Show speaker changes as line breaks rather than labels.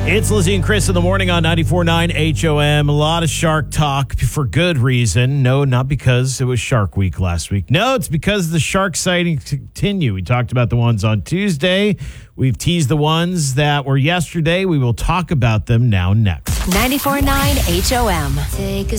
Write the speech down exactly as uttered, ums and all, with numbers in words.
It's Lizzie and Chris in the morning on ninety-four point nine H O M. A lot of shark talk for good reason. No, not because it was Shark Week last week. No, it's because the shark sightings continue. We talked about the ones on Tuesday. We've teased the ones that were yesterday. We will talk about them now next.
ninety-four point nine H O M. Take a